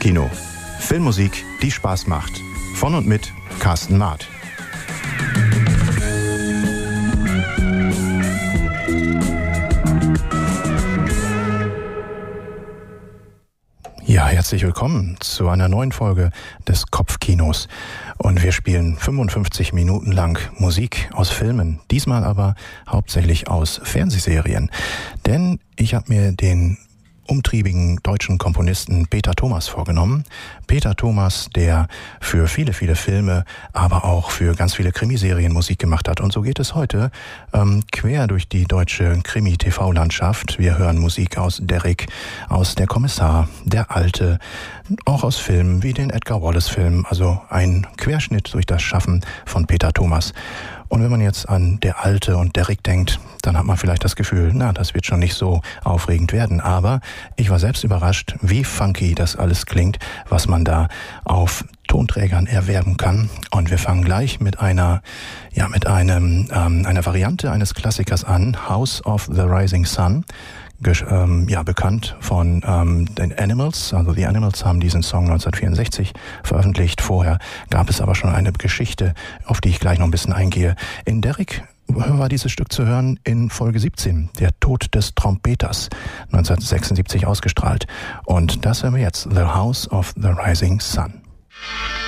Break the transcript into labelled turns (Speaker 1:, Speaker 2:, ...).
Speaker 1: Kopfkino. Filmmusik, die Spaß macht. Von und mit Carsten Maat. Ja, herzlich willkommen zu einer neuen Folge des Kopfkinos. Und wir spielen 55 Minuten lang Musik aus Filmen, diesmal aber hauptsächlich aus Fernsehserien. Denn ich habe mir den umtriebigen deutschen Komponisten Peter Thomas vorgenommen. Peter Thomas, der für viele, viele Filme, aber auch für ganz viele Krimiserien Musik gemacht hat. Und so geht es heute quer durch die deutsche Krimi-TV-Landschaft. Wir hören Musik aus Derrick, aus Der Kommissar, Der Alte, auch aus Filmen wie den Edgar Wallace-Film. Also ein Querschnitt durch das Schaffen von Peter Thomas. Und wenn man jetzt an Der Alte und Derrick denkt, dann hat man vielleicht das Gefühl, das wird schon nicht so aufregend werden. Aber ich war selbst überrascht, wie funky das alles klingt, was man da auf Tonträgern erwerben kann. Und wir fangen gleich mit einer Variante eines Klassikers an, House of the Rising Sun. Bekannt von den Animals. Also die Animals haben diesen Song 1964 veröffentlicht. Vorher gab es aber schon eine Geschichte, auf die ich gleich noch ein bisschen eingehe. In Derrick war dieses Stück zu hören in Folge 17, Der Tod des Trompeters, 1976 ausgestrahlt. Und das hören wir jetzt, The House of the Rising Sun.